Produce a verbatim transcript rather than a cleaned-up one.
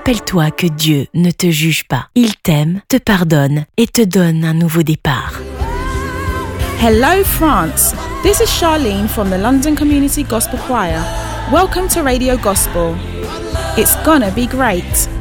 Rappelle-toi que Dieu ne te juge pas. Il t'aime, te pardonne et te donne un nouveau départ. Hello France, this is Charlene from the London Community Gospel Choir. Welcome to Radio Gospel. It's gonna be great.